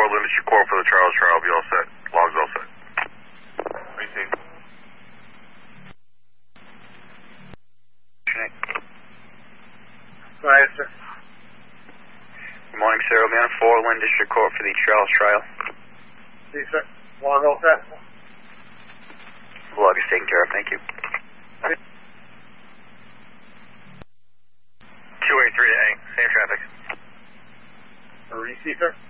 Lynn District Court for the Charles trial. Be all set. Logs all set. Receive. Go ahead, sir. Good morning, sir. I'll be on 4 Lynn District Court for the Charles trial. See, sir. Log all set. Log is taken care of. Thank you. 283 to A. Same traffic. Receive, sir.